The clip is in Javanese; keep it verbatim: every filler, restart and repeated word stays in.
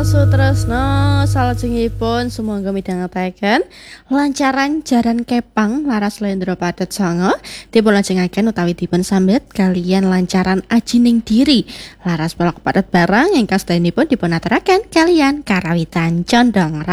Sutresno salajengipun sumangga midhangetaken lancaran jaran kepang laras Lendra Padet Sanga dipun lajengaken utawi dipun sambet kaliyan lancaran ajining diri laras Pelok Padet barang ingkang sedayanipun dipun aturaken kaliyan karawitan condong.